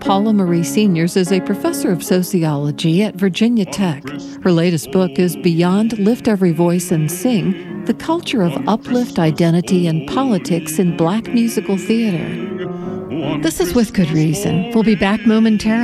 Paula Marie Seniors is a professor of sociology at Virginia Tech. Her latest book is Beyond Lift Every Voice and Sing: The Culture of Uplift, Identity, and Politics in Black Musical Theater. This is With Good Reason. We'll be back momentarily.